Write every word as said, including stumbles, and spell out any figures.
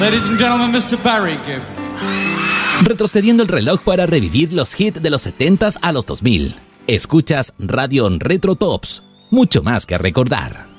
Ladies and gentlemen, mister Barry Gibb. Retrocediendo el reloj para revivir los hits de los setentas a los dos mil. Escuchas Radio Retro Tops. Mucho más que recordar.